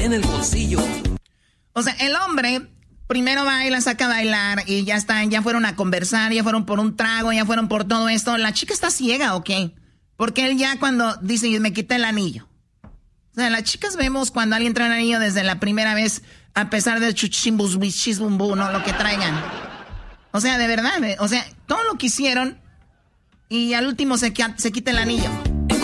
en el bolsillo. O sea, el hombre primero va y la saca a bailar y ya están, ya fueron a conversar, ya fueron por un trago, ya fueron por todo esto. ¿La chica está ciega o qué? Porque él ya cuando dice, me quita el anillo. O sea, las chicas vemos cuando alguien trae un anillo desde la primera vez, a pesar del chuchimbus, chisbumbu, no, lo que traigan. O sea, de verdad, o sea, todo lo que hicieron y al último se quita el anillo.